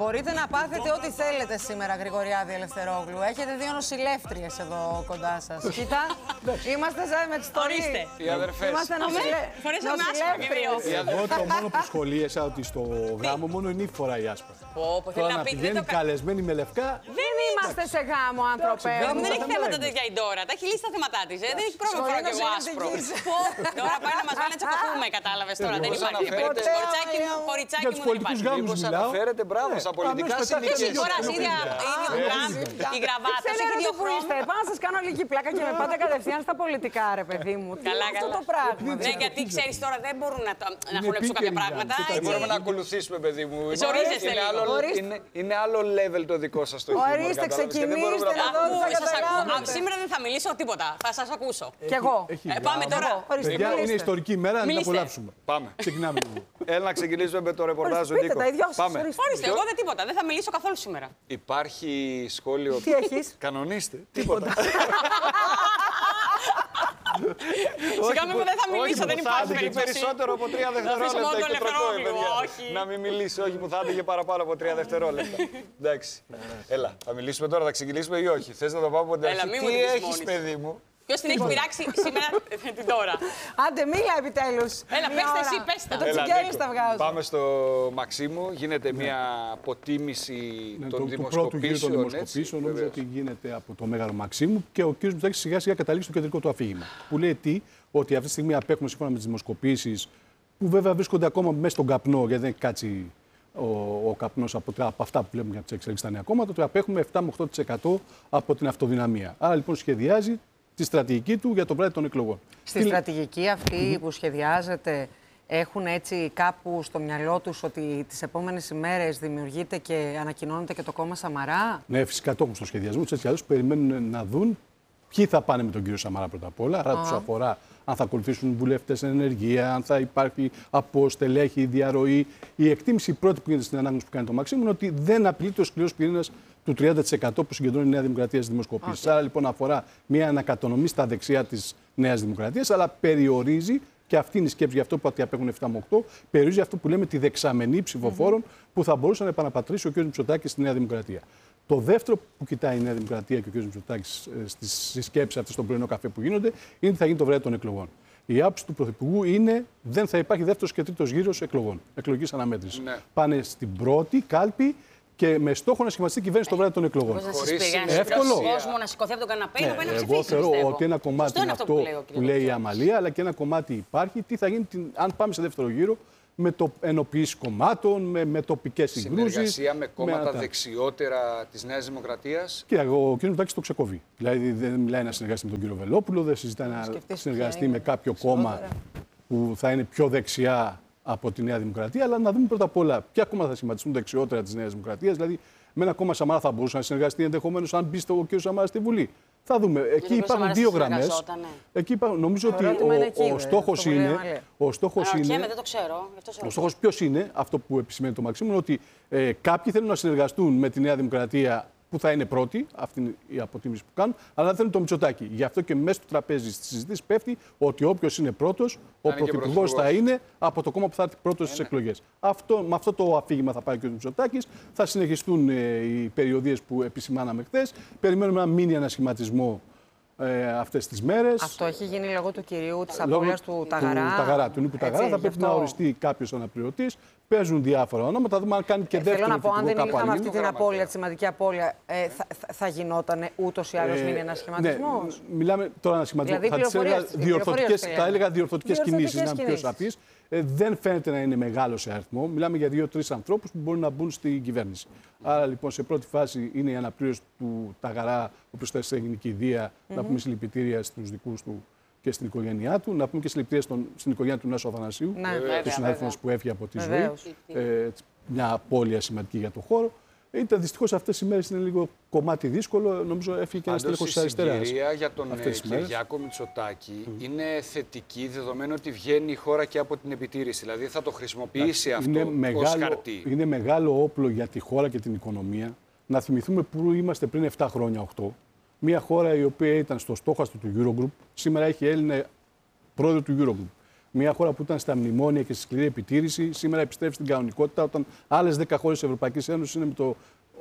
Μπορείτε να πάθετε ό,τι θέλετε σήμερα, Γρηγοριάδη Ελευθερόγλου. Έχετε δύο νοσηλεύτριες εδώ κοντά σας. Κοίτα, είμαστε σαν με τις τωρίες. Οι αδερφές. Είμαστε νοσηλεύτριες. Εγώ το μόνο που σχολίασα ότι στο γάμο μόνο η νύφη φοράει άσπρα. Τώρα να πηγαίνει καλεσμένη με λευκά. Δεν είμαστε σε γάμο, άνθρωπε. Δεν έχει θέματα τέτοια η Ντόρα. Τα έχει λύσει τα θέματα τη. Δεν έχει πρόβλημα φορά και εγώ άσπρο. Τώρα πάει να μας βάλει να τσακωθούμε, κατάλαβες τώρα. Δεν υπάρχει περίπτωση. Κοριτσάκι μου δεν υπάρχει. Μήπως αναφέρετε, μπράβο, στα πολιτικά συνοικίες. Τώρα ίδια η γραβάτα σου έχει δύο χρόνια. Πάω να σας κάνω λίγη πλάκα και με πάτε κατευθείαν στα πολιτικά, ρε παιδί μου. Καλά, αυτό καλά. το πράγμα. Ναι, γιατί ξέρεις τώρα δεν μπορούν να χωνέψουν κάποια πράγματα. Δεν μπορούμε να ακολουθήσουμε, παιδί μου. Ζορίζεστε λίγο. Είναι άλλο level το δικό σας το χειμώνα. Ορίστε, ξεκινήστε να δω τι θα καταλάβετε. Σήμερα δεν θα μιλήσω τίποτα. Θα σας ακούσω. Κι εγώ. Πάμε τώρα. Παιδιά, είναι ιστορική ημέρα να την απολαύσουμε. Πάμε. Ξεκινάμε. Έλα να ξεκινήσουμε με το ρεπορτάζ του Νίκο. Ορίστε, εγώ δεν τίποτα. Δεν θα μιλήσω καθόλου σήμερα. Υπάρχει σχόλιο. Τι έχεις? Κανονίστε. Τίποτα. Συγγνώμη που δεν θα μιλήσω, δεν υπάρχει περίπτωση. περίπτωση. Περισσότερο από 3 δευτερόλεπτα. μόνο το Και τροπόε, Ελευθερόγλου, παιδιά. όχι. Να μην μιλήσει, όχι που θα άντεγε παραπάνω από 3 δευτερόλεπτα. Εντάξει. Έλα, θα μιλήσουμε τώρα, θα ξεκινήσουμε ή όχι. Θες να το πάμε από την αρχή? Τι έχεις, παιδί μου? Ποιος την έχει πειράξει σήμερα την τώρα? Άντε, μίλα επιτέλους. Έλα, πέστε εσύ, πέστε. Το τσιγκέρι στα βγάζω. Πάμε στο Μαξίμου. Γίνεται μια αποτίμηση των του πρώτου γύρου των δημοσκοπήσεων. Νομίζω ότι γίνεται από το Μέγαρο Μαξίμου και ο κ. Μητσοτάκης σιγά σιγά καταλήγει στο κεντρικό του αφήγημα. Που λέει τι, ότι αυτή τη στιγμή απέχουμε σύμφωνα με τις δημοσκοπήσεις, που βέβαια βρίσκονται ακόμα μέσα στον καπνό, γιατί δεν έχει κάτσει ο καπνός από αυτά που βλέπουμε για τις εξελίξεις στα νέα κόμματα, ότι απέχουμε 7 με 8% από την αυτοδυναμία. Άρα λοιπόν σχεδιάζει τη στρατηγική του για το βράδυ των εκλογών. Στη στρατηγική αυτή που σχεδιάζεται, έχουν έτσι κάπου στο μυαλό τους ότι τις επόμενες ημέρες δημιουργείται και ανακοινώνεται και το κόμμα Σαμαρά? Ναι, φυσικά το έχουν στο σχεδιασμό τους. Έτσι κι αλλιώς περιμένουν να δουν ποιοι θα πάνε με τον κύριο Σαμαρά πρώτα απ' όλα. Άρα τους αφορά αν θα ακολουθήσουν βουλευτές εν ενεργεία, αν θα υπάρχει από στελέχη, διαρροή. Η εκτίμηση πρώτη που γίνεται στην ανάγνωση που κάνει το Μαξίμου είναι ότι δεν απειλείται ο σκληρός πυρήνας του 30% που συγκεντρώνει η Νέα Δημοκρατία στις δημοσκοπήσεις. Άρα λοιπόν αφορά μια ανακατονομή στα δεξιά της Νέας Δημοκρατίας, αλλά περιορίζει, και αυτή είναι η σκέψη για αυτό που απέχουν 7 με 8, περιορίζει αυτό που λέμε τη δεξαμενή ψηφοφόρων που θα μπορούσε να επαναπατρίσει ο κ. Μητσοτάκης στη Νέα Δημοκρατία. Το δεύτερο που κοιτάει η Νέα Δημοκρατία και ο κ. Μητσοτάκης στις σκέψεις αυτές στον πρωινό καφέ που γίνονται είναι τι θα γίνει το βράδυ των εκλογών. Η άποψη του Πρωθυπουργού είναι δεν θα υπάρχει δεύτερος και τρίτος γύρος εκλογών, εκλογικής αναμέτρησης. Ναι. Πάνε στην πρώτη κάλπη και με στόχο να σχηματιστεί η κυβέρνηση το βράδυ των εκλογών. Εύκολο. Κόσμο να σηκωθεί από τον καναπέ να πάει να ψηφίσει. Εγώ θεωρώ ότι ένα κομμάτι είναι αυτό που λέει η Αμαλία, αλλά και ένα κομμάτι υπάρχει. Τι θα γίνει αν πάμε σε δεύτερο γύρο με το ενοποιήσεις κομμάτων, με τοπικές συγκρούσεις. Συνεργασία με κόμματα δεξιότερα της Νέας Δημοκρατίας. Και ο κ. Μητσοτάκης το ξεκοβεί. Δηλαδή δεν μιλάει να συνεργαστεί με τον κύριο Βελόπουλο, δεν συζητάει να συνεργαστεί με κάποιο κόμμα που θα είναι πιο δεξιά από τη Νέα Δημοκρατία, αλλά να δούμε πρώτα απ' όλα ποια κόμματα θα σχηματιστούν δεξιότερα της Νέας Δημοκρατίας. Δηλαδή, με ένα κόμμα Σαμαρά θα μπορούσε να συνεργαστεί ενδεχομένως αν μπει ο κ. Σαμαρά στη Βουλή. Θα δούμε. Εκεί υπάρχουν δύο γραμμές. Νομίζω ότι ο στόχος είναι. Δεν το ξέρω. Ο στόχος ποιος είναι, αυτό που επισημαίνει το Μαξίμου, είναι ότι κάποιοι θέλουν να συνεργαστούν με τη Νέα Δημοκρατία που θα είναι πρώτη, αυτή είναι η αποτίμηση που κάνουν, αλλά δεν θέλουν το Μητσοτάκη. Γι' αυτό και μέσα του τραπέζι στη συζήτηση πέφτει ότι όποιος είναι πρώτος, ο πρωθυπουργός θα είναι από το κόμμα που θα έρθει πρώτος στις εκλογές. Με αυτό το αφήγημα θα πάει και ο Μητσοτάκης. Θα συνεχιστούν οι περιοδίες που επισημάναμε χθες. Περιμένουμε ένα μίνι ανασχηματισμό αυτές τις μέρες. Αυτό έχει γίνει λόγω του κυρίου της απώλειας του Ταγαρά. Του Νίκου Ταγαρά. Θα πρέπει να οριστεί κάποιος αναπληρωτής. Παίζουν διάφορα ονόματα. Θα δούμε αν κάνει και δεύτερο. Θέλω να πω, αν δεν είχαμε αυτή την απώλεια, τη σημαντική απώλεια, θα γινόταν ούτως ή άλλως μείνει ένας σχηματισμός? Ναι, μιλάμε τώρα ένα σχηματισμό. Δηλαδή, θα έλεγα διορθωτικές κινήσεις, να είμαι πιο σαφής. Δεν φαίνεται να είναι μεγάλο σε αριθμό. Μιλάμε για 2-3 ανθρώπους που μπορούν να μπουν στην κυβέρνηση. Άρα λοιπόν σε πρώτη φάση είναι η αναπλήρωση του Ταγαρά, ο οποίος θα σε γενική ιδέα, να πούμε συλληπιτήρια στους δικούς του και στην οικογένειά του. Να πούμε και συλληπιτήρια στην οικογένεια του Νάσου Αθανασίου, του συνάδελφου μας που έφυγε από τη ζωή. Μια απώλεια σημαντική για τον χώρο. Δυστυχώς αυτές οι μέρες είναι λίγο κομμάτι δύσκολο. Νομίζω έφυγε και ένας τέλεχος της αριστεράς. Η συγκυρία για τον Κυριάκο Μητσοτάκη είναι θετική, δεδομένου ότι βγαίνει η χώρα και από την επιτήρηση. Δηλαδή θα το χρησιμοποιήσει αυτό ως χαρτί. Είναι μεγάλο όπλο για τη χώρα και την οικονομία. Να θυμηθούμε που είμαστε πριν 7 χρόνια, 8. Μια χώρα η οποία ήταν στο στόχαστρο του Eurogroup, σήμερα έχει Έλληνα πρόεδρο του Eurogroup. Μια χώρα που ήταν στα μνημόνια και στη σκληρή επιτήρηση, σήμερα επιστρέφει στην κανονικότητα, όταν άλλες 10 χώρες της Ευρωπαϊκής Ένωσης είναι με το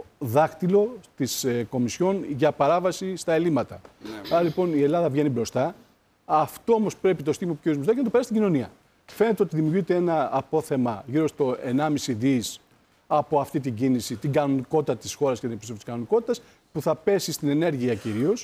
δάχτυλο της Κομισιόν για παράβαση στα ελλείμματα. Άρα λοιπόν η Ελλάδα βγαίνει μπροστά. Αυτό όμως πρέπει το στίγμα που ο κ. Μητσοτάκη να το περάσει στην κοινωνία. Φαίνεται ότι δημιουργείται ένα απόθεμα γύρω στο 1,5 δις από αυτή την κίνηση, την κανονικότητα της χώρας και την επιστροφή της κανονικότητας, που θα πέσει στην ενέργεια κυρίως.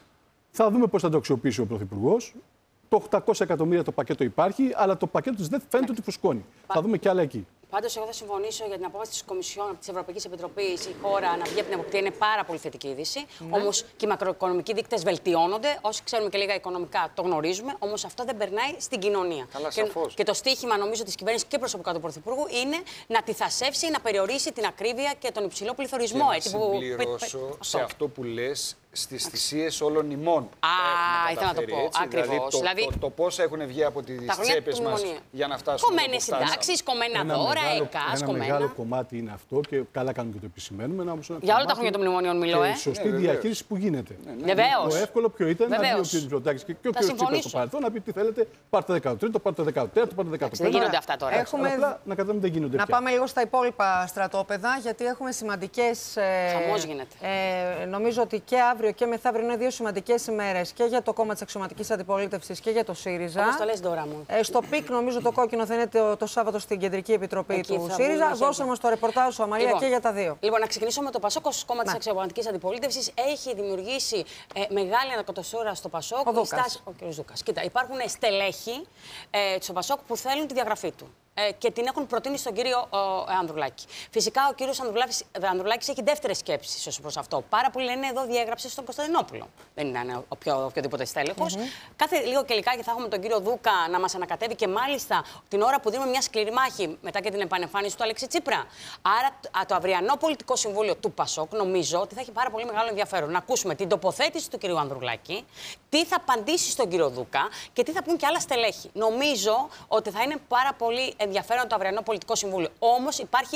Θα δούμε πώς θα το αξιοποιήσει ο Πρωθυπουργός. Το 800 εκατομμύρια το πακέτο υπάρχει, αλλά το πακέτο της δεν φαίνεται ότι φουσκώνει. Θα δούμε κι άλλα εκεί. Πάντως, εγώ θα συμφωνήσω για την απόφαση της Κομισιόν, της Ευρωπαϊκής Επιτροπής, η χώρα να βγει από την αποκτήρια είναι πάρα πολύ θετική είδηση. Όμως και οι μακροοικονομικοί δείκτες βελτιώνονται. Όσοι ξέρουμε και λίγα οικονομικά το γνωρίζουμε. Όμως αυτό δεν περνάει στην κοινωνία. Και το στίχημα, νομίζω, της κυβέρνησης και προσωπικά του Πρωθυπουργού είναι να αντιθασέψει, να περιορίσει την ακρίβεια και τον υψηλό πληθωρισμό. Και να συμπληρώσω σε αυτό που λες, στις θυσίες όλων ημών. Ήθελα να το πω. Ακριβώς. Δηλαδή, το πόσα έχουν βγει από τις τσέπες μας για να φτάσουμε. Κομμένες συντάξεις, κομμένα δώρα. Ένα μεγάλο κομμάτι είναι αυτό και καλά κάνουμε και το επισημαίνουμε. Για όλα τα χρόνια των μνημονίων μιλώ, η σωστή διαχείριση που γίνεται. Βεβαίως. Το εύκολο ποιο ήταν να βγει ο κ. Μητσοτάκης και ο κ. Τσίπρας στο παρελθόν να πει τι θέλετε, πάρτε 13ο, πάρτε 14ο, πάρτε 15ο. Δεν γίνονται αυτά τώρα. Απλά να καταφέρουμε δεν γίνονται. Να πάμε λίγο στα υπόλοιπα στρατόπεδα, γιατί έχουμε σημαντικές. Χαμός γίνεται. Νομίζω ότι και αύριο και μεθαύριο είναι 2 σημαντικές ημέρες και για το κόμμα της αξιωματικής αντιπολίτευσης και για το ΣΥΡΙΖΑ. Όπως το λες, Ντόρα μου. Στο ΠΙΚ, νομίζω το κόκκινο θα είναι το Σάββατο στην Κεντρική Επιτροπή του ΣΥΡΙΖΑ. Δώσε μας το ρεπορτάζ σου, Αμαλία, και για τα δύο. Λοιπόν, να ξεκινήσω με το ΠΑΣΟΚ ως κόμμα της αξιωματικής αντιπολίτευσης. Έχει δημιουργήσει μεγάλη ανακοτοσούρα στο ΠΑΣΟΚ. Ο κ. Δούκας. Κοίτα, υπάρχουν στελέχη στο ΠΑΣΟΚ που θέλουν τη διαγραφή του. Και την έχουν προτείνει στον κύριο Ανδρουλάκη. Φυσικά ο κύριος Ανδρουλάκης έχει δεύτερες σκέψεις ως προς αυτό. Πάρα πολλοί λένε εδώ διέγραψε στον Κωνσταντινόπουλο. Δεν είναι οποιοδήποτε στέλεχος. Κάθε λίγο και λιγάκι θα έχουμε τον κύριο Δούκα να μας ανακατεύει και μάλιστα την ώρα που δίνουμε μια σκληρή μάχη μετά και την επανεμφάνιση του Αλέξη Τσίπρα. Άρα το αυριανό πολιτικό συμβούλιο του ΠΑΣΟΚ νομίζω ότι θα έχει πάρα πολύ μεγάλο ενδιαφέρον να ακούσουμε την τοποθέτηση του κύριου Ανδρουλάκη, τι θα απαντήσει στον κύριο Δούκα και τι θα πούν και άλλα στελέχη. Νομίζω ότι θα είναι πάρα πολύ ενδιαφέρον το αυριανό πολιτικό συμβούλιο. Όμως υπάρχει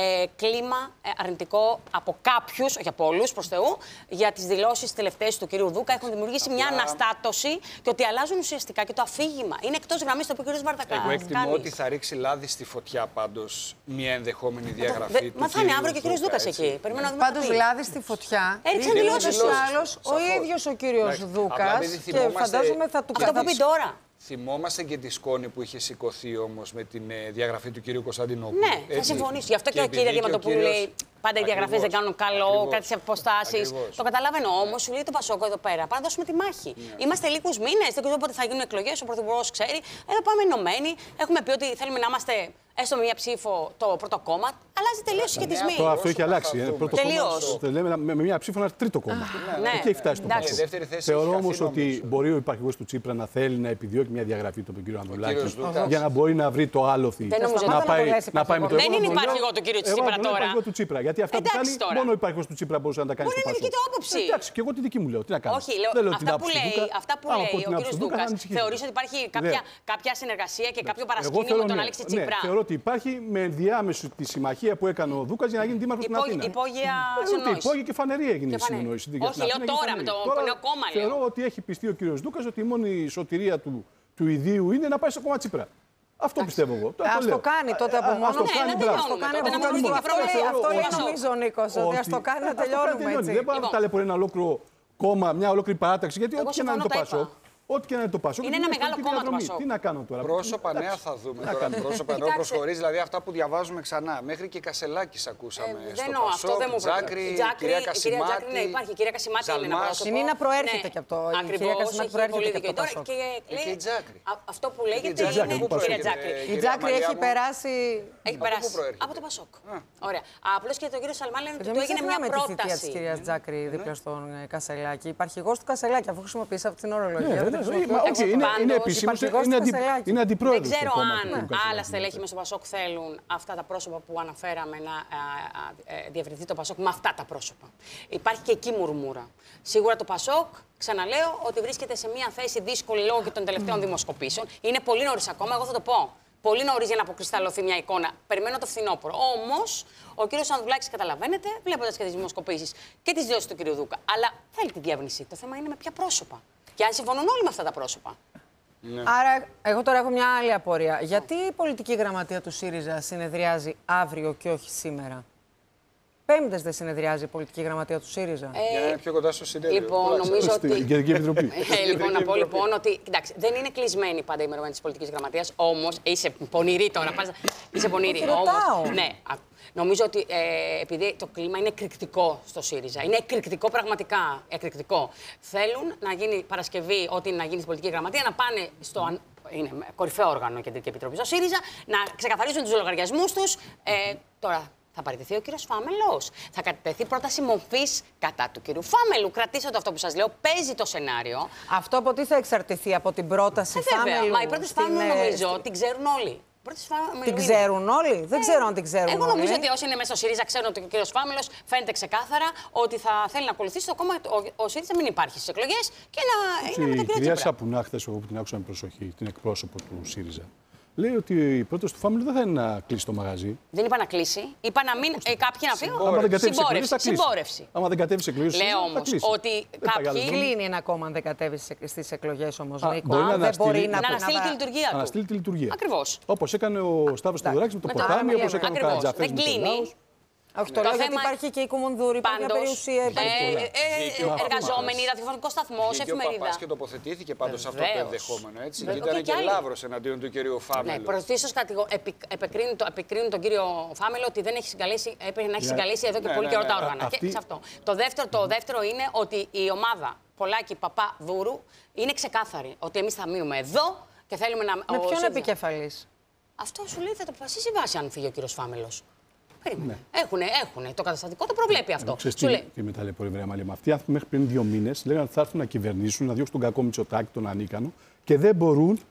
κλίμα αρνητικό από κάποιους, όχι από όλους, προς Θεού, για τις δηλώσεις τελευταίες του κυρίου Δούκα. Έχουν δημιουργήσει μια αναστάτωση και ότι αλλάζουν ουσιαστικά και το αφήγημα. Είναι εκτός γραμμής το οποίο ο κ. Βαρδακάκης. Εγώ εκτιμώ ότι θα ρίξει λάδι στη φωτιά πάντως μια ενδεχόμενη διαγραφή του. Μα θα είναι αύριο και ο κ. Δούκας εκεί. Πάντως λάδι στη φωτιά. Έριξαν δηλώσεις Ο ίδιος ο κύριος Δούκας. Και φαντάζομαι θα του αυτό που πει τώρα. Θυμόμαστε και τη σκόνη που είχε σηκωθεί όμως με την διαγραφή του κυρίου Κωνσταντινόπουλου. Ναι, θα συμφωνήσω. Γι' αυτό και ο κύριος Διαματοπούλου λέει πάντα οι διαγραφές δεν κάνουν καλό, κάτι σε αποστάσεις. Το καταλαβαίνω όμως, σου λέει το Πασόκο εδώ πέρα. Πάμε να δώσουμε τη μάχη. Είμαστε λίγους μήνες, δεν ξέρω πότε θα γίνουν εκλογές, ο Πρωθυπουργός ξέρει. Εδώ πάμε ενωμένοι. Έχουμε πει ότι θέλουμε να είμαστε έστω με μία ψήφο το πρώτο κόμμα. Αλλάζει τελείως οι σχετισμοί. Τώρα αυτό έχει αλλάξει. Τελείως. Με μία ψήφο ένα τρίτο κόμμα. Εκεί έχει φτάσει το Πασόκ. Θεωρώ όμως ότι μπορεί ο υπαρχηγός του Τσίπρα να θέλει να επιδιώκει μια διαγραφή από τον κύριο Ανδρουλάκη για να μπορεί να βρει το άλοθη. Να πάει με το δεν είναι υπαρχηγό του κύριου Τσίπρα τώρα. Του Τσίπρα, γιατί αυτά που κάνει μόνο ο υπαρχηγός του Τσίπρα μπορούσε να τα κάνει στο Πασόκ. Μπορεί να είναι δική του άποψη. Εντάξει, και εγώ τη δική μου λέω. Τι να κάνω. Όχι, αυτά που λέει ο κύριος Δούκας. Θεωρείς ότι υπάρχει κάποια συνεργασία και κάποιο παρασκήνιο με τον Αλέξη Τσίπρα? Θεωρώ ότι υπάρχει με ενδιάμεσο τη συμμαχία που έκανε ο Δούκας για να γίνει δήμαρχος στην Αθήνα. Υπόγεια συνεννόηση. Υπόγεια και φανερή έγινε η συνεννόηση. Όχι, λέω τώρα με το νέο κόμμα. Θεωρώ ότι έχει πιστεί ο κύριος Δούκας ότι η μόνη σωτηρία του ιδίου είναι να πάει στο κόμμα Τσίπρα. Αυτό πιστεύω εγώ. Ας το κάνει τότε από μόνο του. Αυτό λέει νομίζω ο Νίκος, ότι ας το κάνει να τελειώνουμε έτσι. Δεν πάμε να ταλαιπωρεί ένα ολόκληρο κόμμα, μια ολόκληρη παράταξη, γιατί ό,τι και να είναι το Πασόκ. Ό,τι και να είναι το Πασόκ. Είναι ένα μεγάλο κόμμα το Πασόκ. Τι να κάνω τώρα. Πρόσωπα νέα θα δούμε. Πρόσωπα νέα προσχωρείς, δηλαδή αυτά που διαβάζουμε ξανά. Μέχρι και Κασελάκης ακούσαμε στο Πασόκ. Τζάκρη, κυρία Κασιμάτη. Ναι, υπάρχει. Η κυρία Κασιμάτη είναι ένα πρόσωπο. Η Νίνα προέρχεται και από το. Ακριβώς, έχει πολύ δίκιο. Και η Τζάκρη. Αυτό που λέγεται είναι η κυρία Τζάκρη. Η Τζάκρη έχει περάσει. Έχει περάσει από το Πασόκ. Ωραία. Απλώς και τον κύριο Σαλμάν λένε ότι του έγινε μια πρόταση. Τη κυρία Τζάκρη δίπλα στον Κασελάκη. Υπαρχηγός του Κασελάκη, αφού χρησιμοποιήσει αυτή την ορολογία. Είναι επίσημο, είναι αντιπρόεδρος. Δεν ξέρω αν άλλα στελέχη μέσα στο Πασόκ θέλουν αυτά τα πρόσωπα που αναφέραμε να διευρυνθεί το Πασόκ με αυτά τα πρόσωπα. Υπάρχει και εκεί μουρμούρα. Σίγουρα το Πασόκ, ξαναλέω, ότι βρίσκεται σε μια θέση δύσκολη λόγω και των τελευταίων δημοσκοπήσεων. Είναι πολύ νωρίς ακόμα, εγώ θα το πω. Πολύ νωρίς για να αποκρισταλωθεί μια εικόνα. Περιμένω το φθινόπωρο. Όμως, ο κύριος Ανδρουλάκης, καταλαβαίνετε, βλέποντας και τις δημοσκοπήσεις και τις δηλώσεις του κύριου Δούκα, αλλά θέλει τη διεύρυνση. Το θέμα είναι με ποια πρόσωπα. Και αν συμφωνούν όλοι με αυτά τα πρόσωπα. Ναι. Άρα, εγώ τώρα έχω μια άλλη απορία. Γιατί η πολιτική γραμματεία του ΣΥΡΙΖΑ συνεδριάζει αύριο και όχι σήμερα? Πέμπτες δεν συνεδριάζει η πολιτική γραμματεία του ΣΥΡΙΖΑ? Για να είναι πιο κοντά στο συνέδριο. Λοιπόν, νομίζω ότι. Στην Κεντρική Επιτροπή. Λοιπόν, να πω λοιπόν ότι. Κοιτάξτε, δεν είναι κλεισμένη πάντα η ημερομηνία της πολιτικής γραμματείας, όμως. Είσαι πονηρή τώρα. Είσαι πονηρή. Όμως. Ναι. Νομίζω ότι επειδή το κλίμα είναι εκρηκτικό στο ΣΥΡΙΖΑ, είναι εκρηκτικό πραγματικά, εκρηκτικό. Θέλουν να γίνει Παρασκευή, ό,τι να γίνει στην πολιτική γραμματεία, να πάνε στο. Είναι κορυφαίο όργανο η Κεντρική Επιτροπή στο ΣΥΡΙΖΑ, να ξεκαθαρίσουν τους λογαριασμούς τους. Τώρα θα παραιτηθεί ο κύριος Φάμελος. Θα κατατεθεί πρόταση μορφής κατά του κύριου Φάμελου. Κρατήστε το αυτό που σας λέω. Παίζει το σενάριο. Αυτό από τι θα εξαρτηθεί, από την πρόταση Φάμελου? Μα η πρόταση Φάμελου νομίζω την ξέρουν όλοι. Την ξέρουν όλοι? Δεν ξέρω αν την ξέρουν όλοι. Εγώ νομίζω ότι όσοι είναι μέσα στο ΣΥΡΙΖΑ ξέρουν ότι ο κύριος Φάμελος φαίνεται ξεκάθαρα ότι θα θέλει να ακολουθήσει το κόμμα. Ο ΣΥΡΙΖΑ μην υπάρχει στις εκλογές και να είναι με τον κύριο Τσίπρα. Η κυρία Σαπουνά, χθες, εγώ που την άκουσα με προσοχή, την εκπρόσωπο του ΣΥΡΙΖΑ, λέει ότι η πρόταση του Φάμελου δεν θα είναι να κλείσει το μαγαζί. Δεν είπα να κλείσει. Είπα να μην. Κάποιοι να φύγουν. Συμπόρευση. Άμα δεν κατέβει σε εκλογές. Λέω όμως ότι κάποιοι. Κλείνει ένα κόμμα αν δεν κατέβει στις εκλογές όμως. Δεν μπορεί να αναστείλει τη λειτουργία του. Αναστείλει τη λειτουργία. Ακριβώς. Όπως έκανε ο Σταύρος Θεοδωράκης με το ποτάμι, όπως έκανε ο Καρατζαφέρης. Δεν κλείνει. Όχι, το λέω γιατί υπάρχει και η Κουμουνδούρη, υπάρχει μια περιουσία. Εργαζόμενοι, ραδιοφωνικό σταθμό, εφημερίδα. Ο Παπάς και τοποθετηθεί πάντως αυτό το ενδεχόμενο. Έτσι. Και ήταν και λαύρος εναντίον του κυρίου Φάμελου. Ναι, πρωτίστως επικρίνουν τον κύριο Φάμελο ότι δεν έχει συγκαλέσει, έπρεπε να έχει συγκαλέσει εδώ και πολύ καιρό τα όργανα. Και σε αυτό. Το δεύτερο είναι ότι η ομάδα Πολάκη Παπαδούρου είναι ξεκάθαρη. Ότι εμείς θα μείνουμε εδώ και θέλουμε να. Με ποιον επικεφαλής? Αυτό σου λέει θα το αποφασίσει η βάση αν φύγει ο κύριος Φάμελος. Περίμενε. Ναι. Έχουνε. Το καταστατικό το προβλέπει αυτό. Τι με ταλαιπωρεί, βρε Μαλέμα. Αυτοί οι άνθρωποι μέχρι πριν 2 μήνες λέγανε ότι θα έρθουν να κυβερνήσουν, να διώξουν τον κακό Μητσοτάκη, τον ανίκανο και δεν μπορούν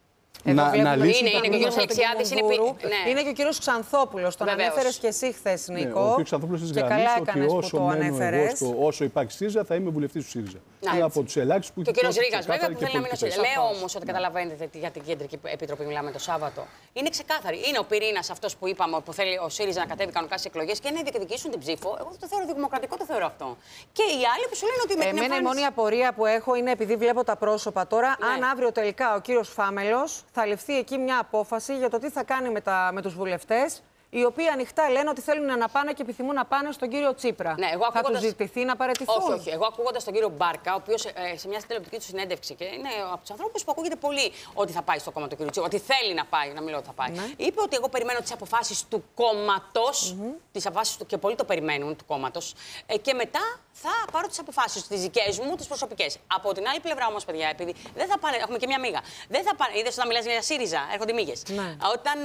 να λύσουν. Είναι και ο κύριος Αλεξιάδης. Είναι και ο κύριος Ξανθόπουλος. Τον ανέφερες και εσύ χθες, Νίκο. Ο κύριος Ξανθόπουλος της Γαλλίας ότι όσο μένω εγώ, όσο υπάρχει ΣΥΡΙΖΑ, θα είμαι βουλευτής του ΣΥΡΙΖΑ. Είναι από τους ελάχιστους που. Και ο κύριος Ρήγας, βέβαια, που θέλει να μείνει στο ΣΥΡΙΖΑ. Λέω όμως ότι καταλαβαίνετε για την Κεντρική Επιτροπή μιλάμε το Σάββατο. Είναι ξεκάθαρη. Είναι ο πυρήνας αυτός που είπαμε που θέλει ο ΣΥΡΙΖΑ να κατέβει κανονικά στις εκλογές και να διεκδικήσουν την ψήφο. Εγώ το θεωρώ δημοκρατικό, το θεωρώ αυτό. Και οι άλλοι που σου λένε ότι με την εμφάνιση. Η μόνη απορία που έχω είναι επειδή βλέπω τα πρόσωπα τώρα, αν αύριο τελικά ο κύριος Φάμελος θα ληφθεί εκεί μια απόφαση για το τι θα κάνει με τους βουλευτές, οι οποίοι ανοιχτά λένε ότι θέλουν να πάνε και επιθυμούν να πάνε στον κύριο Τσίπρα. Ναι, θα τους ζητηθεί να παραιτηθούν? Όχι. Εγώ ακούγοντας τον κύριο Μπάρκα, ο οποίος σε μια τηλεοπτική του συνέντευξη και είναι από τους ανθρώπους που ακούγεται πολύ ότι θα πάει στο κόμμα του κύριου Τσίπρα, ότι θέλει να πάει, να μην λέω ότι θα πάει. Ναι. Είπε ότι εγώ περιμένω τις αποφάσεις του κόμματος, τις αποφάσεις του και πολλοί το περιμένουν του κόμματος, και μετά θα πάρω τις αποφάσεις, τις δικές μου, τις προσωπικές. Από την άλλη πλευρά όμως, παιδιά, επειδή δεν θα πάνε, έχουμε και μια μίγα. Δεν θα πάνε, είδες όταν μιλάς για ΣΥΡΙΖΑ, έρχονται μίγες. Ναι.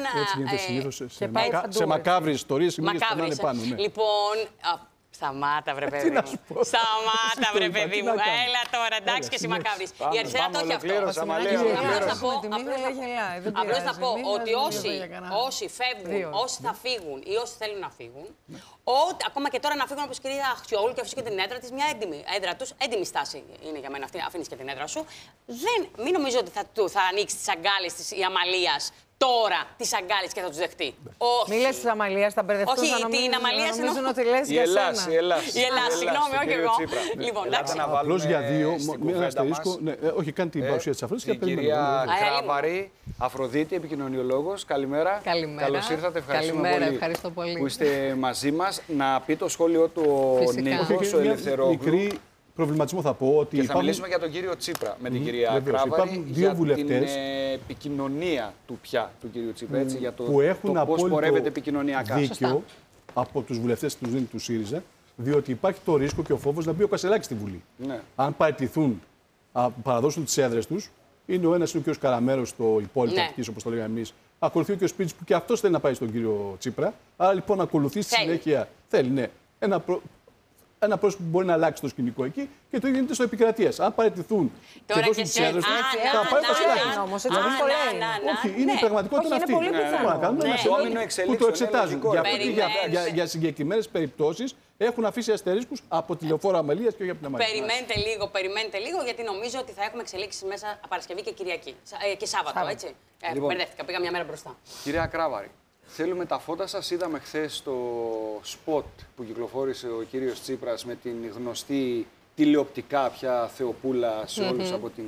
Σε μακάβριες ιστορίες οι μίγες περνάνε πάνω. Λοιπόν, σταμάτα βρε παιδί μου. Σταμάτα βρε παιδί μου. Έλα τώρα, εντάξει και εσύ μακάβρις. Η αριστερά το έχει αυτό. Απλώς θα πω ότι όσοι φεύγουν, όσοι θα φύγουν ή όσοι θέλουν να φύγουν, ακόμα και τώρα να φύγουν όπως η κυρία Αχτιόγλου και αφήσει και την έδρα της, μια έντιμη στάση είναι για μένα αυτή, αφήνεις και την έδρα σου. Μην νομίζω ότι θα ανοίξει τις αγκάλες της η Αμαλίας τώρα τις αγκάλες και θα τους δεχτεί. Όχι. Μη λες της Αμαλίας, θα μπερδευτούν. Όχι, την Αμαλία νομίζουν ότι λες για σένα. Η Ελλάς, συγγνώμη, όχι εγώ. Λοιπόν, εντάξει. Απλώς για δύο, μία αστερίσκο. Όχι, κάνει την παρουσία της Αφροδίτης. Η κυρία Κράβαρη, Αφροδίτη, επικοινωνιολόγος. Καλημέρα. Καλώς ήρθατε. Ευχαριστώ πολύ που είστε μαζί μας. Να πει το σχόλιο του ο Νίκος, ο Ελευθερόγλου. Προβληματισμό θα πω ότι. Και θα μιλήσουμε για τον κύριο Τσίπρα με την κυρία Κράβαρη για την επικοινωνία του κυρίου Τσίπρα, έτσι, για το πώς πορεύεται επικοινωνιακά. Δίκιο από τους βουλευτές του ΣΥΡΙΖΑ, διότι υπάρχει το ρίσκο και ο φόβος να μπει ο Κασελάκης στη Βουλή. Ναι. Αν παραιτηθούν, παραδώσουν τις έδρες τους, είναι ο ένας είναι ο κ. Καραμέρος στο υπόλοιπο Αττικής, όπως το λέγαμε εμείς. Ακολουθεί ο κ. Σπίτσης που και αυτός θέλει να πάει στον κύριο Τσίπρα. Άρα λοιπόν ακολουθεί στη συνέχεια. Θέλει, ένα πρόσωπο που μπορεί να αλλάξει το σκηνικό εκεί και το ίδιο γίνεται στο Επικρατείας. Αν παραιτηθούν και δώσουν τις έδρες τους, θα πάει ο Κασελάκης. Όχι, είναι η πραγματικότητα αυτή. Είναι πολύ πιθανό. Που το εξετάζουν. Για συγκεκριμένες περιπτώσεις έχουν αφήσει αστερίσκους από τη Λεωφόρο Αμαλίας και όχι από την Αμαλία. Περιμένετε λίγο, γιατί νομίζω ότι θα έχουμε εξελίξεις μέσα Παρασκευή και Κυριακή. Και Σάββατο, έτσι. Μπερδεύτηκα, πήγα μια μέρα μπροστά. Κυρία Κράβαρη. Θέλουμε τα φώτα σας. Είδαμε χθες το σποτ που κυκλοφόρησε ο κύριος Τσίπρας με την γνωστή τηλεοπτικά πια Θεοπούλα σε όλους από την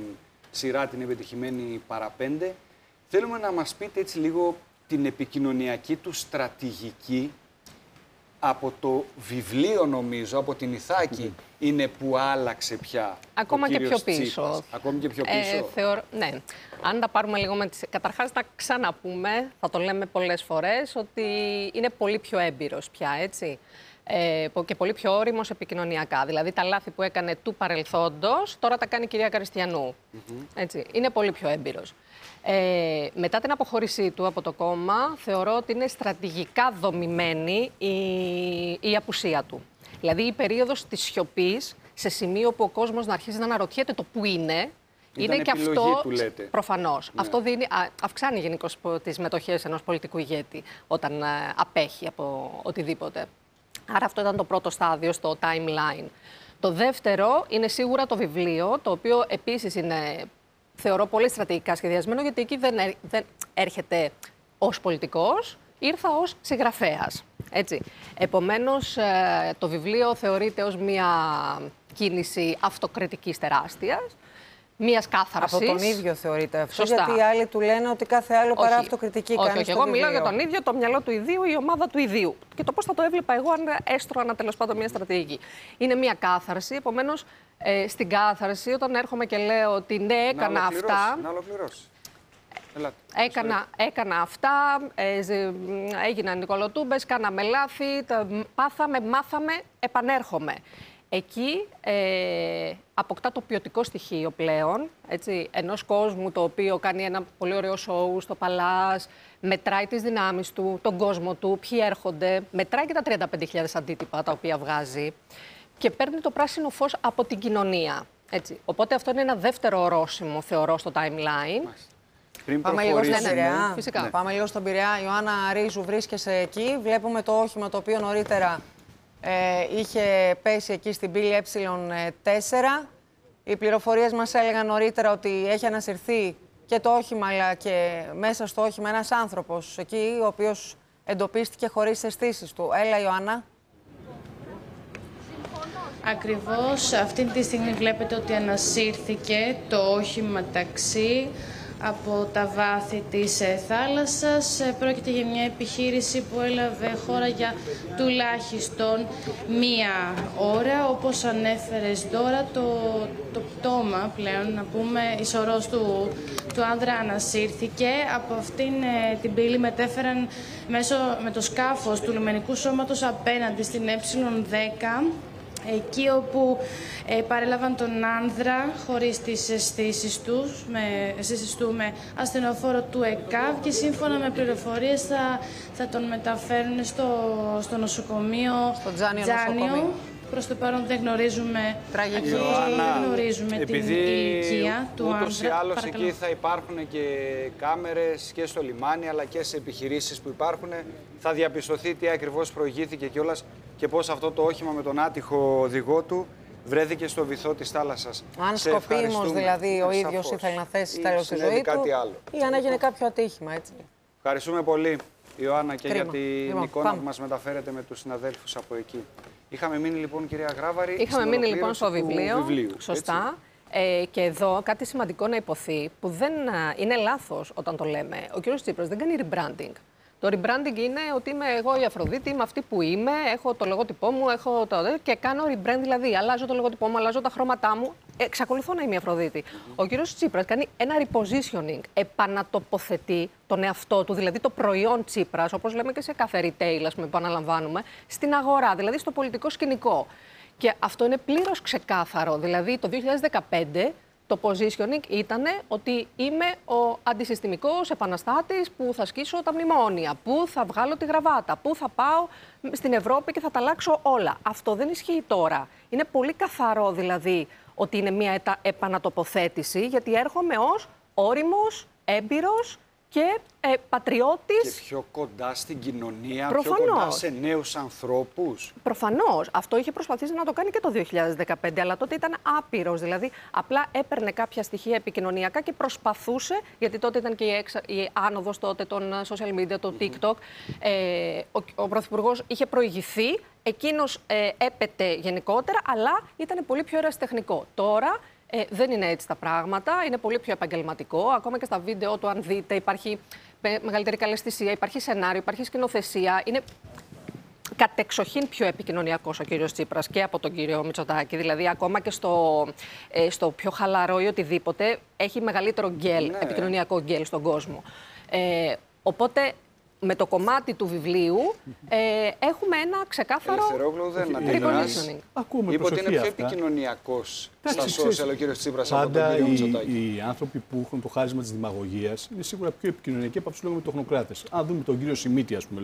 σειρά την επιτυχημένη Παραπέντε. Θέλουμε να μας πείτε έτσι λίγο την επικοινωνιακή του στρατηγική. Από το βιβλίο, νομίζω, από την Ιθάκη, είναι που άλλαξε πια. Ακόμα και πιο πίσω. Τσίπρας. Ακόμη και πιο πίσω. Ναι. Αν τα πάρουμε λίγο με τις... Καταρχάς, να ξαναπούμε, θα το λέμε πολλές φορές, ότι είναι πολύ πιο έμπειρος πια, έτσι. Και πολύ πιο όριμος επικοινωνιακά. Δηλαδή, τα λάθη που έκανε του παρελθόντος, τώρα τα κάνει η κυρία Καριστιανού. Έτσι. Είναι πολύ πιο έμπειρος. Μετά την αποχώρησή του από το κόμμα, θεωρώ ότι είναι στρατηγικά δομημένη η απουσία του. Δηλαδή, η περίοδος της σιωπής, σε σημείο που ο κόσμος να αρχίζει να αναρωτιέται το που είναι και αυτό, που λέτε. Προφανώς. Ναι. Αυτό αυξάνει γενικώς τις μετοχές ενός πολιτικού ηγέτη όταν απέχει από οτιδήποτε. Άρα αυτό ήταν το πρώτο στάδιο στο timeline. Το δεύτερο είναι σίγουρα το βιβλίο, το οποίο επίσης είναι, θεωρώ, πολύ στρατηγικά σχεδιασμένο, γιατί εκεί δεν έρχεται ως πολιτικός, ήρθα ως συγγραφέας. Έτσι. Επομένως, το βιβλίο θεωρείται ως μια κίνηση αυτοκριτικής τεράστιας, μιας κάθαρσης. Από τον ίδιο θεωρείται αυτό. Σωστά. Γιατί οι άλλοι του λένε ότι κάθε άλλο παρά αυτοκριτική κάνει. Όχι, εγώ μιλάω για τον ίδιο, το μυαλό του ιδίου, η ομάδα του ιδίου. Και το πώς θα το έβλεπα εγώ, αν έστρωνα τέλος πάντων μια στρατηγική. Είναι μια κάθαρση. Επομένως, στην κάθαρση, όταν έρχομαι και λέω ότι ναι, έκανα αυτά. Να ολοκληρώσει. Έκανα αυτά, έγιναν νοικολοτούμπες, κάναμε λάθη, πάθαμε, μάθαμε, επανέρχομαι. Εκεί αποκτά το ποιοτικό στοιχείο πλέον, έτσι, ενός κόσμου το οποίο κάνει ένα πολύ ωραίο σοου στο Παλάς, μετράει τις δυνάμεις του, τον κόσμο του, ποιοι έρχονται, μετράει και τα 35.000 αντίτυπα τα οποία βγάζει και παίρνει το πράσινο φως από την κοινωνία. Έτσι. Οπότε αυτό είναι ένα δεύτερο ορόσημο, θεωρώ, στο timeline. Πάμε λίγο στον Πειραιά. Φυσικά. Ναι. Πάμε λίγο στον Πειραιά. Ιωάννα Ρίζου, βρίσκεσαι εκεί. Βλέπουμε το όχημα το οποίο νωρίτερα είχε πέσει εκεί στην πύλη Ε4. Οι πληροφορίες μας έλεγαν νωρίτερα ότι έχει ανασυρθεί και το όχημα, αλλά και μέσα στο όχημα ένας άνθρωπος εκεί, ο οποίος εντοπίστηκε χωρίς τις αισθήσεις του. Έλα, Ιωάννα. Ακριβώς αυτή τη στιγμή βλέπετε ότι ανασύρθηκε το όχημα ταξί από τα βάθη της θάλασσας. Πρόκειται για μια επιχείρηση που έλαβε χώρα για τουλάχιστον μία ώρα. Όπως ανέφερες τώρα, το πτώμα πλέον, να πούμε, η σωρός του άνδρα ανασύρθηκε. Από αυτήν την πύλη μετέφεραν με το σκάφος του λιμενικού σώματος απέναντι στην Ε10, εκεί όπου παρέλαβαν τον άνδρα χωρίς τις αισθήσεις του με ασθενοφόρο του ΕΚΑΒ και σύμφωνα με πληροφορίες θα τον μεταφέρουν στο νοσοκομείο Τζάνιο. Προς το παρόν δεν γνωρίζουμε, την ηλικία του άνδρα. Ούτως ή άλλως εκεί θα υπάρχουν και κάμερες και στο λιμάνι αλλά και σε επιχειρήσεις που υπάρχουν. Θα διαπιστωθεί τι ακριβώς προηγήθηκε κιόλας και πώς αυτό το όχημα με τον άτυχο οδηγό του βρέθηκε στο βυθό της θάλασσας. Αν σκοπίμως δηλαδή ο ίδιος ήθελε να θέσει τέλος στη ζωή του ή αν έγινε κάποιο ατύχημα, έτσι. Ευχαριστούμε πολύ, Ιωάννα, και για την εικόνα που μας μεταφέρετε με τους συναδέλφους από εκεί. Είχαμε μείνει λοιπόν, κυρία Γράβαρη, είχαμε μείνει λοιπόν στο βιβλίο. Σωστά. Και εδώ κάτι σημαντικό να υποθεί που δεν είναι λάθος όταν το λέμε. Ο κ. Τσίπρας δεν κάνει rebranding. Το rebranding είναι ότι είμαι εγώ η Αφροδίτη, είμαι αυτή που είμαι, έχω το λογότυπό μου, έχω το... και κάνω rebrand, δηλαδή αλλάζω το λογότυπό μου, αλλάζω τα χρώματά μου, εξακολουθώ να είμαι η Αφροδίτη. Ο κύριος Τσίπρας κάνει ένα repositioning, επανατοποθετεί τον εαυτό του, δηλαδή το προϊόν Τσίπρας, όπως λέμε και σε κάθε retail, ας πούμε, που αναλαμβάνουμε, στην αγορά, δηλαδή στο πολιτικό σκηνικό. Και αυτό είναι πλήρως ξεκάθαρο, δηλαδή το 2015... Το positioning ήταν ότι είμαι ο αντισυστημικός επαναστάτης που θα σκίσω τα μνημόνια, που θα βγάλω τη γραβάτα, που θα πάω στην Ευρώπη και θα τα αλλάξω όλα. Αυτό δεν ισχύει τώρα. Είναι πολύ καθαρό δηλαδή ότι είναι μια επανατοποθέτηση, γιατί έρχομαι ως όριμος, έμπειρος και πατριώτης. Και πιο κοντά στην κοινωνία, προφανώς, πιο κοντά σε νέους ανθρώπους. Προφανώς. Αυτό είχε προσπαθήσει να το κάνει και το 2015, αλλά τότε ήταν άπειρος. Δηλαδή, απλά έπαιρνε κάποια στοιχεία επικοινωνιακά και προσπαθούσε, γιατί τότε ήταν και η άνοδος τότε των social media, το TikTok. Ο Πρωθυπουργός είχε προηγηθεί, εκείνος έπεται γενικότερα, αλλά ήταν πολύ πιο ερασιτεχνικό. Τώρα Δεν είναι έτσι τα πράγματα. Είναι πολύ πιο επαγγελματικό. Ακόμα και στα βίντεο του, αν δείτε, υπάρχει μεγαλύτερη καλλαισθησία, υπάρχει σενάριο, υπάρχει σκηνοθεσία. Είναι κατεξοχήν πιο επικοινωνιακός ο κύριος Τσίπρας και από τον κύριο Μητσοτάκη. Δηλαδή, ακόμα και στο πιο χαλαρό ή οτιδήποτε, έχει μεγαλύτερο γκέλ, επικοινωνιακό γκέλ στον κόσμο. Οπότε, με το κομμάτι του βιβλίου, έχουμε ένα ξεκάθαρο repositioning. Είπε ότι είναι πιο επικοινωνιακός στα social ο κύριος Τσίπρας από τον κύριο Μητσοτάκη. Οι άνθρωποι που έχουν το χάρισμα της δημαγωγίας είναι σίγουρα πιο επικοινωνιακοί από αυτούς λέγουμε τεχνοκράτες. Αν δούμε τον κύριο Σιμίτη, ας πούμε,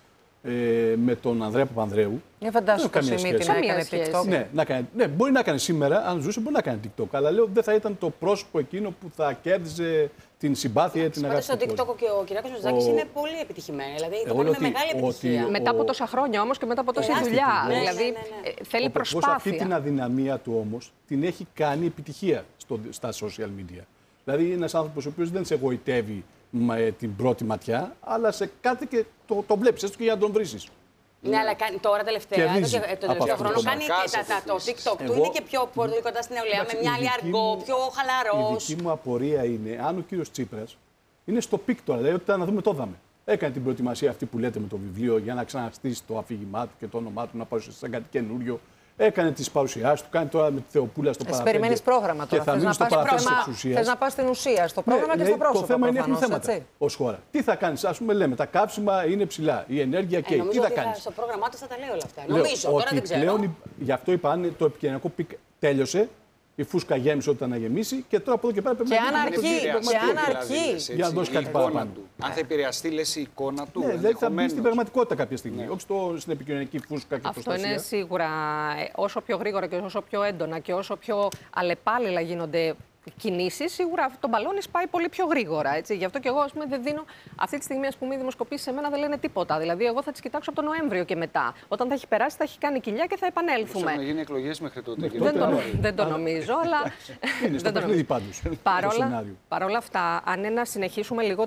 με τον Ανδρέα Παπανδρέου. Για φαντάσου το Σιμίτη να έκανε TikTok. Ναι, μπορεί να κάνει σήμερα, αν ζούσε, μπορεί να κάνει TikTok. Αλλά λέω δεν θα ήταν το πρόσωπο εκείνο που θα κέρδιζε την συμπάθεια, την αγάπη. Στο TikTok και ο Κυριάκος Μητσοτάκης είναι πολύ επιτυχημένοι. Δηλαδή το κάνει με μεγάλη επιτυχία. Μετά από τόσα χρόνια όμως και μετά από τόση δουλειά. Δηλαδή θέλει προσπάθεια. Αυτή την αδυναμία του όμως την έχει κάνει επιτυχία στα social media. Δηλαδή είναι ένας άνθρωπος ο οποίος δεν σε εγωιτεύει με την πρώτη ματιά, αλλά σε κάτι και το βλέπεις, έστω και για να τον βρίσεις. Ναι, αλλά τώρα τελευταία, το τελευταίο χρόνο κάνει το TikTok του είναι και πιο πολύ κοντά στην νεολαία, με μια άλλη αργό, πιο χαλαρός. Η δική μου απορία είναι αν ο κύριος Τσίπρας είναι στο πικ τώρα, δηλαδή ότι να δούμε το δάμε. Έκανε την προετοιμασία αυτή που λέτε με το βιβλίο για να ξαναστήσει το αφήγημά του και το όνομά του, να παρουσιάσει σαν κάτι καινούριο. Έκανε τις παρουσιάσεις του, κάνει τώρα με τη Θεοπούλα στο παραπέντε. Περιμένεις πρόγραμμα τώρα. Και θα μείνει στο παραπέντε της ουσίας. Θες να πας στην ουσία, στο πρόγραμμα και στο πρόσωπο. Το θέμα είναι έχουν θέματα ως χώρα. Τι θα κάνεις, ας πούμε, λέμε, τα κάψιμα είναι ψηλά, η ενέργεια και τι θα κάνεις. Στο πρόγραμμά του θα τα λέει όλα αυτά. Νομίζω, τώρα δεν ξέρω. Πλέον, γι' αυτό είπα, αν το επικοινωνιακό πικ τέλειωσε, η φούσκα γέμισε όταν να γεμίσει και τώρα από εδώ και πέρα πρέπει να αρκεί. Για να δώσει κάτι παραπάνω. Αν θα επηρεαστεί, λες, η εικόνα του. Ναι, δηλαδή θα μπει στην πραγματικότητα κάποια στιγμή. Όχι στην επικοινωνιακή φούσκα και αυτό είναι σίγουρα. Όσο πιο γρήγορα και όσο πιο έντονα και όσο πιο αλλεπάλληλα γίνονται κινήσεις, σίγουρα το μπαλόνι σπάει πολύ πιο γρήγορα. Έτσι. Γι' αυτό και εγώ, ας πούμε, δεν δίνω. Αυτή τη στιγμή, ας πούμε, οι δημοσκοπήσεις σε μένα δεν λένε τίποτα. Δηλαδή, εγώ θα τις κοιτάξω από τον Νοέμβριο και μετά. Όταν θα έχει περάσει, θα έχει κάνει κοιλιά και θα επανέλθουμε. Θα γίνει εκλογές μέχρι τότε. Δεν το νομίζω, αλλά. Είναι στο παιχνίδι πάντως. Παρ' όλα αυτά, αν να συνεχίσουμε λίγο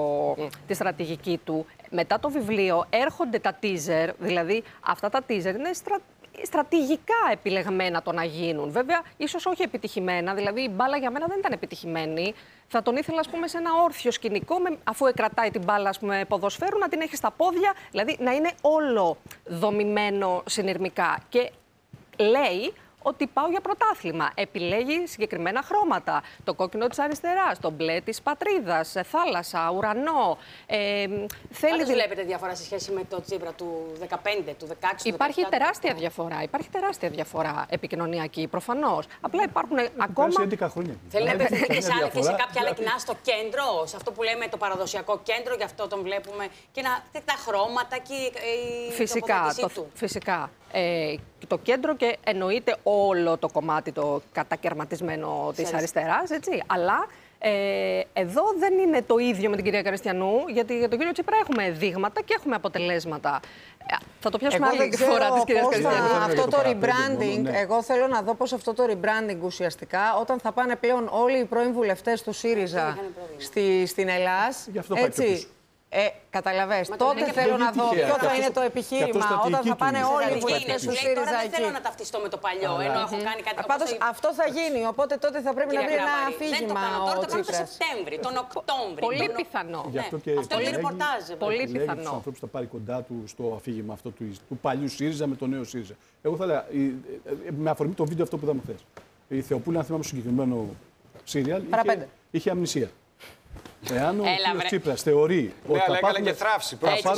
τη στρατηγική του, μετά το βιβλίο έρχονται τα teaser, δηλαδή αυτά τα teaser είναι στρατηγικά επιλεγμένα το να γίνουν. Βέβαια, ίσως όχι επιτυχημένα. Δηλαδή, η μπάλα για μένα δεν ήταν επιτυχημένη. Θα τον ήθελα, ας πούμε, σε ένα όρθιο σκηνικό, αφού κρατάει την μπάλα, ας πούμε, ποδοσφαίρου, να την έχει στα πόδια. Δηλαδή, να είναι όλο δομημένο συνειρμικά. Και λέει ότι πάω για πρωτάθλημα. Επιλέγει συγκεκριμένα χρώματα. Το κόκκινο της αριστεράς, το μπλε της πατρίδας, θάλασσα, ουρανό. Θέλει βλέπετε διαφορά σε σχέση με το Τσίπρα του 15, του 16, Υπάρχει τεράστια διαφορά. Υπάρχει τεράστια διαφορά επικοινωνιακή, προφανώς. Απλά υπάρχουν ακόμα. 11 χρόνια. Θέλει να επεκτείνει και σε κάποια άλλα κοινά στο κέντρο, σε αυτό που λέμε το παραδοσιακό κέντρο, γι' αυτό τον βλέπουμε. Και τα χρώματα και η τοποθέτησή του. Φυσικά. Το κέντρο και εννοείται όλο το κομμάτι το κατακαιρματισμένο της αριστεράς, έτσι. Αλλά εδώ δεν είναι το ίδιο με την κυρία Καριστιανού, γιατί για τον κύριο Τσίπρα έχουμε δείγματα και έχουμε αποτελέσματα. Θα το πιάσουμε άλλη φορά της κυρίας Καριστιανού. Αυτό το rebranding, εγώ θέλω να δω πώς αυτό το rebranding ουσιαστικά, όταν θα πάνε πλέον όλοι οι πρώην βουλευτές του ΣΥΡΙΖΑ στην Ελλάς. Έτσι. Καταλαβες. Τότε θέλω να δω ποιο θα είναι το επιχείρημα όταν θα πάνε όλοι οι βουλευτές του ΣΥΡΙΖΑ εκεί. Δεν θέλω να ταυτιστώ με το παλιό, ενώ έχω κάνει κάτι. Πάντως αυτό θα γίνει, οπότε τότε θα πρέπει να βρει ένα αφήγημα ο Τσίπρας. Τον Σεπτέμβρη, τον Οκτώβρη. Πολύ πιθανό. Αυτό είναι ρεπορτάζ. Πολύ πιθανό. Τους ανθρώπους θα πάρει κοντά του στο αφήγημα αυτό του παλιού ΣΥΡΙΖΑ με το νέο ΣΥΡΙΖΑ. Εγώ θα έλεγα, με αφορμή το βίντεο αυτό που είδαμε χθες. Η Θεοπούλα, αν θυμάμαι στο συγκεκριμένο σύριαλ, είχε αμνησία. Εάν ο κ. Τσίπρας θεωρεί ότι θα πάρουμε και θράψη.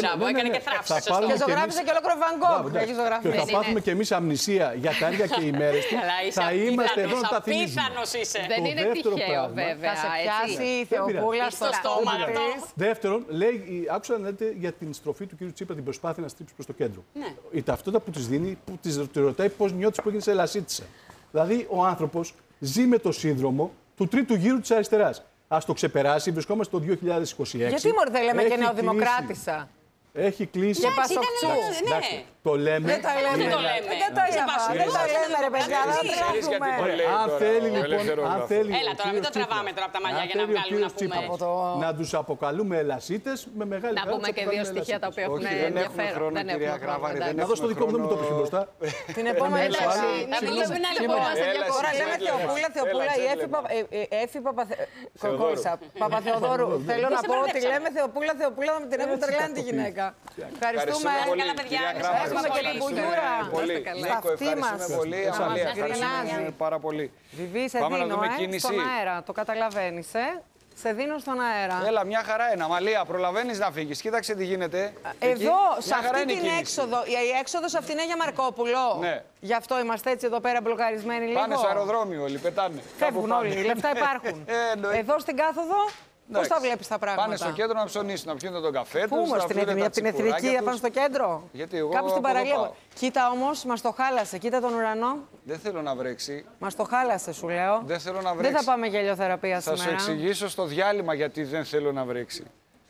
Και ζωγράφησε και ολόκληρο Βαν Γκόγκ. Και θα πάρουμε κι εμείς αμνησία για τα ίδια και οι μέρες του. Θα είμαστε εδώ να τα θυμίζουμε. Δεν είναι τυχαίο, βέβαια. Θα σε πιάσει η Θεοπούλα στο στόμα της. Δεύτερον, άκουσα να λέτε για την στροφή του κ. Τσίπρα, την προσπάθεια να στρίψει προς το κέντρο. Η ταυτότητα που της δίνει, που της ρωτάει πώς νιώθεις που έγινε σε ελασίτισσα. Δηλαδή, ο άνθρωπος ζει με το σύνδρομο του τρίτου γύρου της αριστεράς. Ας το ξεπεράσει, βρισκόμαστε το 2026. Γιατί μωρέ δεν λέμε και νεοδημοκράτησα. Έχει κλείσει. Και Πασοκτσού. Ναι. Το λέμε. Δεν τα λέμε. Δεν το λέμε. Δεν τα λέμε, ρε παιδιά. Ξέρεις γιατί το λέει Αν τώρα θέλει ο λοιπόν. ελεύθερος Αν λαός. θέλει Έλα ο τώρα, μην κύριος το τραβάμε τώρα από τα μαλλιά αν για να θέλει ο βγάλουμε να κύριος πούμε. Τσίπρας να τους αποκαλούμε ελασίτες, με μεγάλη Να χαρά πούμε τους και δύο αποκαλούμε στοιχεία τα ελασίτες. οποία έχουν Όχι, δεν έχουμε ενδιαφέρον. χρόνο, Δεν κυρία έχουμε Γραβάρη, χρόνο. δεν Να δώσω το δικό μου, δεν μου το πεις μπροστά. Την επόμενη Εμείς λέξη. άλλοι, Να μιλήσουμε ένα λεπτό. Τώρα λέμε Θεοπούλα, η Έφη Παπαθεοδόρου. Θέλω να πω ότι λέμε Θεοπούλα, με την έχουμε τρελάνει τη γυναίκα. Ευχαριστούμε. πολύ, Καλά, παιδιά. κυρία Γραβάρη. Έχουμε και την μπουγιούρα. Πολύ. Στα Νίκο, αυτή μας. ευχαριστούμε πολύ. Μας Αμαλία, γκρινάζει. ευχαριστούμε πάρα πολύ. Βιβί, σε Πάμε να δίνω, δούμε κίνηση. στον αέρα. Το καταλαβαίνεις, Σε δίνω στον αέρα. Έλα, μια χαρά είναι. Αμαλία, προλαβαίνεις να φύγεις. Κοίταξε τι γίνεται. Εκεί. Εδώ, σε Μια χαρά αυτή είναι η την κίνηση. έξοδο, η έξοδος αυτή είναι για Μαρκόπουλο. Ναι. Γι' αυτό είμαστε έτσι εδώ πέρα μπλοκαρισμένοι λίγο. Πάνε στο αεροδρόμιο όλοι, πετάνε. Φεύγουν Κάπου όλοι, πάνε. οι λεφτά υπάρχουν. Εννοείται. Εδώ στην κάθοδο, πώς Εντάξει. τα βλέπεις τα πράγματα. Πάνε στο κέντρο να ψωνίσουν, να πιούν τον καφέ τους. Πού όμως, να πιούνε τα από την εθνική τσιπουράκια θα πάνε τους. στο κέντρο. Γιατί εγώ Κάπου στην από εδώ παραλία. πάω. Κοίτα όμως, μας το χάλασε. Κοίτα τον ουρανό. Δεν θέλω να βρέξει. Μας το χάλασε, σου λέω. Δεν θέλω να βρέξει. Δεν θα πάμε γελιοθεραπεία Θα σου σήμερα. εξηγήσω στο διάλειμμα γιατί δεν θέλω να βρέξει.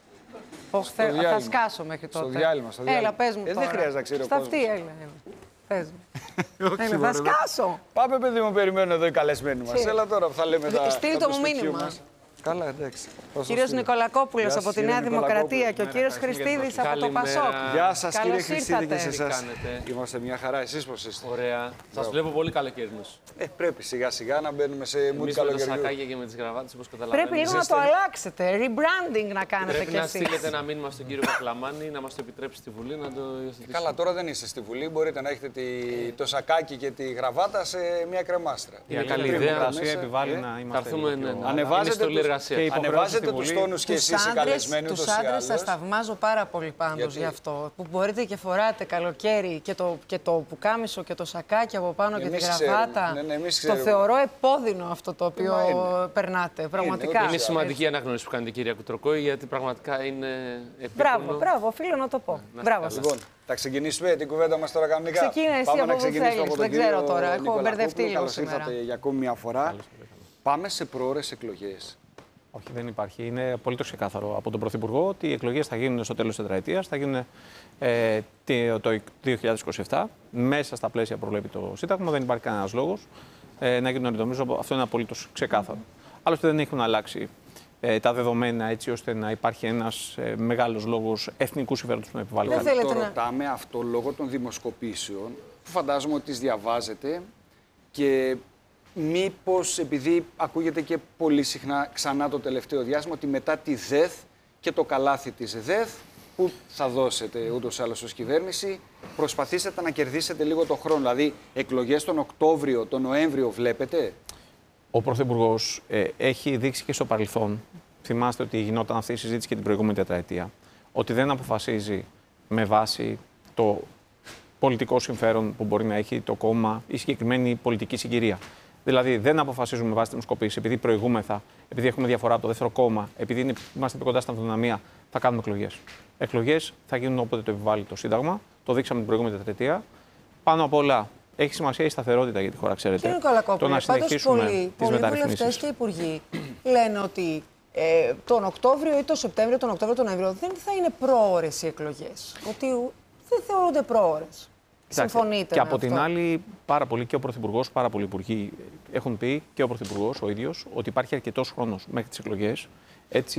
Θα διάλειμμα. σκάσω μέχρι τότε. Στο διάλειμμα, στο διάλειμμα. Έλα, πες μου δεν τώρα. χρειάζεται να ξέρει ο Στα κόσμος. αυτή, έλα. Πες μου. Έλα, θα σκάσω. Πάμε, παιδί μου, περιμένω εδώ οι καλεσμένοι μας. Έλα τώρα που θα λέμε τα. Στείλ τα το μου περισπεκτίου μήνυμα. μας. Καλά, εντάξει. Ο κύριος Νικολακόπουλος από τη Νέα Δημοκρατία και ο κύριος Χριστίδης από το Πασόκ. Γεια σας, κύριε Καλώς Χριστίδη, και σε ήρθατε. εσάς. κάνετε? Είμαστε μια χαρά. Εσείς πώς είστε? Ωραία. Σας βλέπω πολύ καλοκαιρινούς. Πρέπει σιγά σιγά να μπαίνουμε σε mood Εμείς με τα καλοκαιριού. σακάκια και με τις γραβάτες, όπως καταλαβαίνετε. Πρέπει λίγο να το αλλάξετε. Rebranding να κάνετε Πρέπει κι να εσείς. στείλετε ένα μήνυμα στον κύριο Κακλαμάνη να μας το επιτρέψει στη Βουλή να το υιοθετήσει. Καλά, τώρα δεν είστε στη Βουλή. Μπορείτε να έχετε το σακάκι και τη γραβάτα σε μια κρεμάστρα. Είναι καλή Πριν ιδέα. μπούμε μέσα, επιβάλλει να Θα είμαστε. έρθουμε, λίγο ναι. πιο- Ανεβάζετε Είναι στολή τους- εργασία. και Ανεβάζετε στη τους Βουλή. τόνους και εσείς οι καλεσμένοι ούτως ή Τους άντρες άλλως. σας θαυμάζω πάρα πολύ πάντως Γιατί? γι' αυτό. Που μπορείτε και φοράτε καλοκαίρι και το πουκάμισο και το σακάκι από πάνω και τη Εμείς γραβάτα. ξέρουμε. Ναι, εμείς Το ξέρουμε. θεωρώ επώδυνο αυτό το οποίο Μα είναι. περνάτε. Πραγματικά. Είναι σημαντική η αναγνώριση που κάνετε, κυρία Κουτροκόη, γιατί πραγματικά είναι επίπονο. Μπράβο, οφείλω να το πω. Μπράβο σας. Λοιπόν, θα ξεκινήσουμε την κουβέντα μας τώρα κανονικά. Ξεκίνα εσύ Πάμε από να όπου ξεκινήσουμε θέλεις. από τον Δεν ξέρω κύριο τώρα. Έχω Νικολακόπουλο. μπερδευτεί λίγο Καλώς σήμερα. ήρθατε για ακόμη μια φορά. Πάμε σε προώρες εκλογές. Όχι, δεν υπάρχει. Είναι απολύτως ξεκάθαρο από τον Πρωθυπουργό ότι οι εκλογές θα γίνουν στο τέλος της τετραετίας, θα γίνουν το 2027, μέσα στα πλαίσια που προβλέπει το Σύνταγμα. Δεν υπάρχει κανένας λόγος να γίνουν. Νομίζω αυτό είναι απολύτως ξεκάθαρο. Άλλωστε δεν έχουν αλλάξει τα δεδομένα έτσι ώστε να υπάρχει ένας μεγάλος λόγος εθνικού συμφέροντος που να επιβάλλει Δεν κάτι. θέλετε Το να- ρωτάμε αυτό λόγω των δημοσκοπήσεων, που φαντάζομαι ότι τις διαβάζετε και μήπως επειδή ακούγεται και πολύ συχνά ξανά το τελευταίο διάστημα ότι μετά τη ΔΕΘ και το καλάθι της ΔΕΘ που θα δώσετε ούτως ή άλλως ως κυβέρνηση, προσπαθήσετε να κερδίσετε λίγο το χρόνο. Δηλαδή, εκλογές τον Οκτώβριο, τον Νοέμβριο βλέπετε. Ο Πρωθυπουργός έχει δείξει και στο παρελθόν, θυμάστε ότι γινόταν αυτή η συζήτηση και την προηγούμενη τετραετία, ότι δεν αποφασίζει με βάση το πολιτικό συμφέρον που μπορεί να έχει το κόμμα ή συγκεκριμένη πολιτική συγκυρία. Δηλαδή, δεν αποφασίζουμε με βάση τη δημοσκοπήση, επειδή προηγούμεθα, επειδή έχουμε διαφορά από το δεύτερο κόμμα, επειδή είμαστε πιο κοντά στην αυτονομία, θα κάνουμε εκλογές. Εκλογές θα γίνουν όποτε το επιβάλλει το Σύνταγμα, το δείξαμε την προηγούμενη τετραετία. Πάνω απ' όλα, έχει σημασία η σταθερότητα για τη χώρα, ξέρετε. Κύριε Νικολακόπουλε, Το να πάντως συνεχίσουμε πολλοί τις βουλευτές μεταρρυθμίσεις. και υπουργοί λένε ότι τον Οκτώβριο ή τον Σεπτέμβριο, τον Οκτώβριο, τον Νοέμβριο δεν θα είναι πρόωρες οι εκλογές. Ότι δεν θεωρούνται πρόωρες. Συμφωνείτε Και με από αυτό? την άλλη, πάρα πολλοί και ο Πρωθυπουργός, πάρα πολλοί υπουργοί έχουν πει και ο Πρωθυπουργός ο ίδιος ότι υπάρχει αρκετός χρόνος μέχρι τις εκλογές. Έτσι,